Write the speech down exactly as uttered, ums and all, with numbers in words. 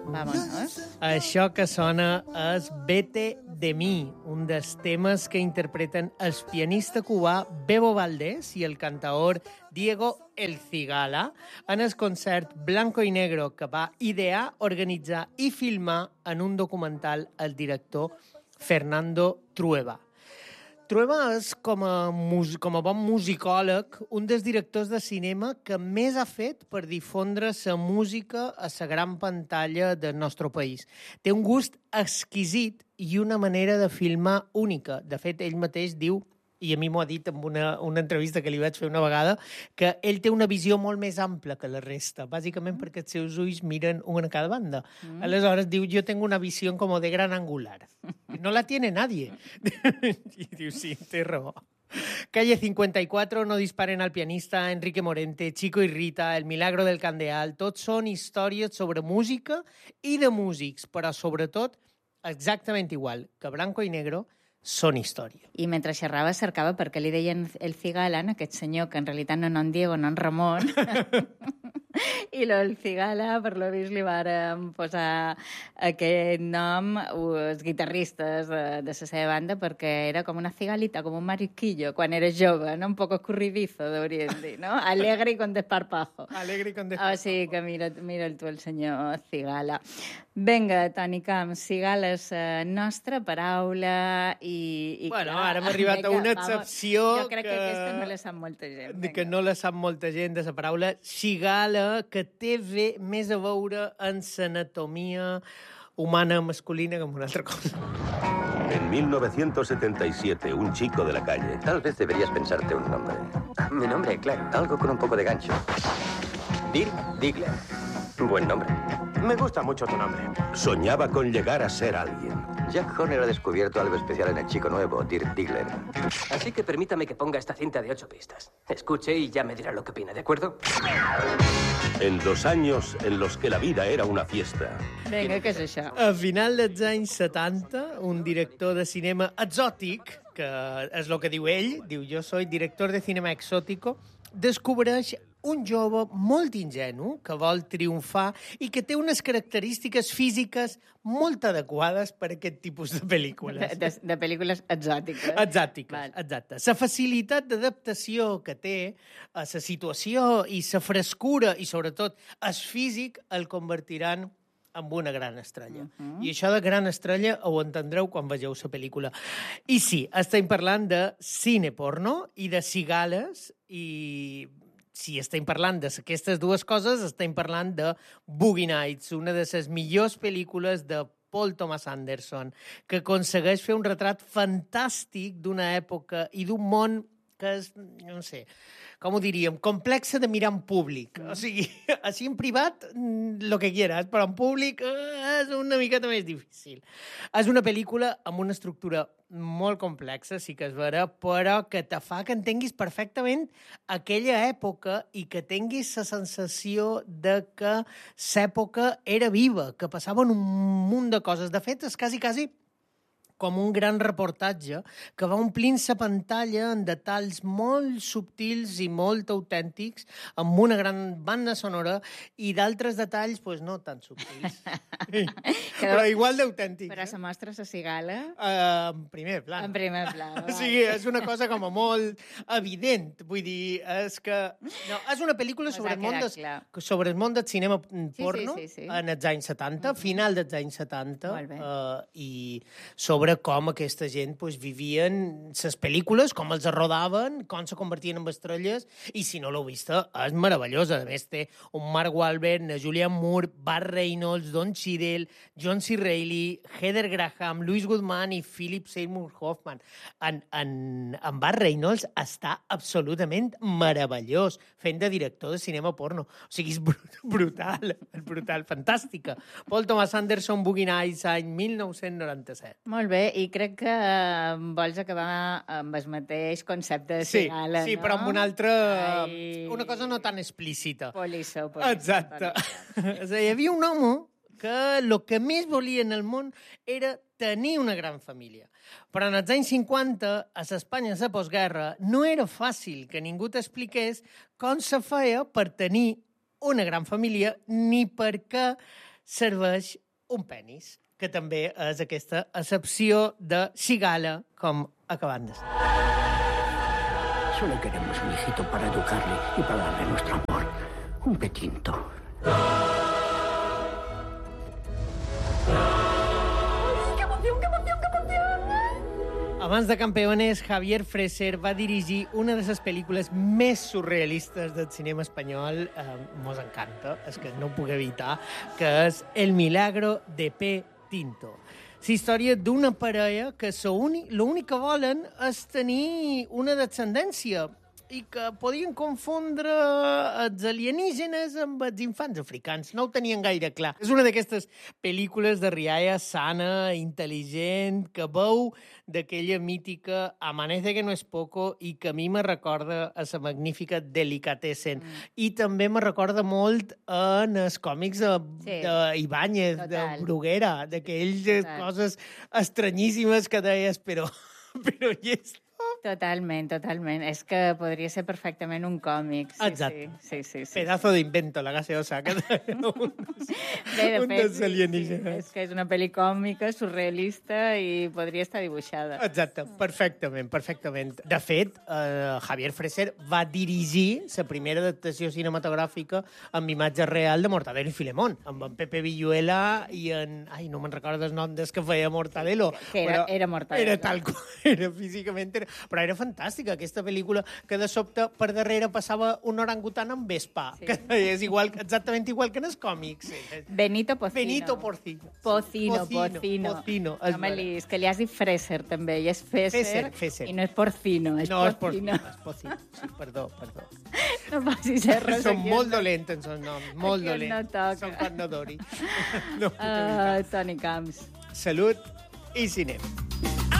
Vámonos. Això que sona és Vete de mi, un dels temes que interpreten el pianista cubà Bebo Valdés i el cantaor Diego El Cigala en el concert Blanco i Negro que va idear, organitzar i filmar en un documental el director Fernando Trueba. Trueba és, com a, mus com a bon musicòleg, un dels directors de cinema que més ha fet per difondre la música a la gran pantalla del nostre país. Té un gust exquisit i una manera de filmar única. De fet, ell mateix diu, i a mi m'ho ha dit en una, una entrevista que li vaig fer una vegada, que ell té una visió molt més ampla que la resta, bàsicament perquè els seus ulls miren una a cada banda. Mm. Aleshores diu, jo tengo una visió com de gran angular. No la tiene nadie. I diu, sí, té raó. Calle cincuenta y cuatro, No disparen al pianista, Enrique Morente, Chico y Rita, El milagro del Candeal, tots són històries sobre música i de músics, però sobretot exactament igual que Blanco i Negro, són història. I mentre xerrava cercava per què li deien el Cigala, aquest senyor que en realitat no en Diego, no en Ramon. I lo el Cigala, per lo vist, li varen posar aquest nom els guitarristes de, de la seva banda perquè era com una cigalita, com un marisquillo quan era jove, no? Un poco escurridizo, deurien dir, no? Alegre y con desparpajo. Alegre y con desparpajo. O sigui que mira, mira tu el senyor Cigala. Vinga, Toni Camps, Cigala és la nostra paraula i... i bueno, clar, ara hem arribat a una excepció jo crec que, que aquesta no la sap molta gent. Vinga. Que no la sap molta gent, de la paraula cigala, que té ve, més a veure en l'anatomia humana masculina que amb una altra cosa. En mil novecientos setenta y siete, un chico de la calle. Tal vez deberías pensarte un nombre. Mi nombre, claro. Algo con un poco de gancho. Dirk Diggler. Buen nombre. Me gusta mucho tu nombre. Soñaba con llegar a ser alguien. Jack Horner ha descubierto algo especial en el chico nuevo, Dirk Diggler. Así que permítame que ponga esta cinta de ocho pistas. Escuche y ya me dirá lo que opina, ¿de acuerdo? En los años en los que la vida era una fiesta. Vinga, què és això? A final dels anys setanta, un director de cinema exòtic, que és el que diu ell, diu jo soy director de cinema exótico, descobreix un jove molt ingenu que vol triomfar i que té unes característiques físiques molt adequades per a aquest tipus de pel·lícules. De, de, de pel·lícules exòtiques. Exòtiques, Val. exacte. La facilitat d'adaptació que té a la situació i la frescura i, sobretot, el físic el convertiran amb una gran estrella. Uh -huh. I això de gran estrella ho entendreu quan vegeu la pel·lícula. I sí, estem parlant de cine porno i de cigales i... Si estem parlant d'aquestes dues coses, estem parlant de Boogie Nights, una de les millors pel·lícules de Paul Thomas Anderson, que aconsegueix fer un retrat fantàstic d'una època i d'un món que és, no sé, com ho diríem, complexa de mirar en públic. O sigui, així en privat, lo que quieras, però en públic eh, és una miqueta més difícil. És una pel·lícula amb una estructura molt complexa, sí que és vera, però que te fa que entenguis perfectament aquella època i que tinguis la sensació de que l'època era viva, que passaven un munt de coses. De fet, és quasi, quasi com un gran reportatge que va omplint la pantalla en detalls molt subtils i molt autèntics, amb una gran banda sonora i d'altres detalls, pues, no tan subtils. Però igual d'autèntics. Però se mostra la cigala? Uh, en primer pla. En primer pla. O sigui, és una cosa com a molt evident. Vull dir, és que... No, és una pel·lícula sobre el, món des, sobre el món del cinema porno sí, sí, sí, sí. en els anys setanta, mm-hmm. final dels anys setanta, uh, i sobre com aquesta gent pues, vivien les pel·lícules, com els rodaven, com se convertien en estrelles, i si no l'heu vista, és meravellosa. A més, té un Mark Wahlberg, Julianne Moore, Burt Reynolds, Don Cheadle, John C. Reilly, Heather Graham, Louis Goodman i Philip Seymour Hoffman. En, en, en Burt Reynolds està absolutament meravellós, fent de director de cinema porno. O sigui, és brutal, brutal, fantàstica. Paul Thomas Anderson, Boogie Nights, any mil nou-cents noranta-set. Molt bé, i crec que vols acabar amb el mateix concepte de cigala, sí, no? Sí, però amb una altra... Ai... Una cosa no tan explícita. Polisso, polisso. Exacte. O sigui, hi havia un home que el que més volia en el món era tenir una gran família. Però en els anys cinquanta, a l'Espanya de postguerra, no era fàcil que ningú t'expliqués com se feia per tenir una gran família, ni per què serveix un penis, que també és aquesta accepció de cigala, com acabant de ser. Solo queremos un hijito para educarle y para darle nuestro amor. Un petinto. ¡Qué emoción, qué emoción, qué emoción! Abans de Campeones, Javier Freser va dirigir una de les pel·lícules més surrealistes del cinema espanyol. Eh, mos encanta, és que no ho puc evitar, que és El milagro de P. Tinto. La història d'una parella que l'únic que volen és tenir una descendència i que podien confondre els alienígenes amb els infants africans. No ho tenien gaire clar. És una d'aquestes pel·lícules de rialla sana, intel·ligent, que veu d'aquella mítica Amanece que no es poco i que a mi me recorda a la magnífica Delicatessen. Mm. I també me recorda molt en els còmics d'Ibáñez, sí. de, de Bruguera, d'aquelles coses estranyíssimes que deies, però, però i és... Totalment, totalment. És que podria ser perfectament un còmic. Sí, exacte. Sí, sí, sí, Pedazo sí. d'invento, la gaseosa. Que un dels, Bé, de un fet, dels alienígenes. Sí, és que és una pel·li còmica, surrealista i podria estar dibuixada. Exacte, perfectament, perfectament. De fet, eh, Javier Freser va dirigir la primera adaptació cinematogràfica amb imatge real de Mortadelo i Filemón, amb en Pepe Villuela i en... Ai, no me'n recordo el nom des que feia Mortadelo. Que era, era Mortadelo. Era tal qual, era físicament... Era... Però era fantàstica, aquesta pel·lícula, que de sobte per darrere passava un orangutan amb vespa, sí. que és igual, exactament igual que en els còmics. Benito Pocino. Benito Porcino. Pocino, Pocino. Pocino. Pocino. No li, és que li has dit Freser, també, i és Freser, Freser, Freser. i no és Porcino, és no, Pocino. No, és Pocino, sí, perdó, perdó. No passis res. Són molt dolents en els noms, molt dolents. No toca. Són quan no dori. No, uh, Toni Camps. Salut i cinema.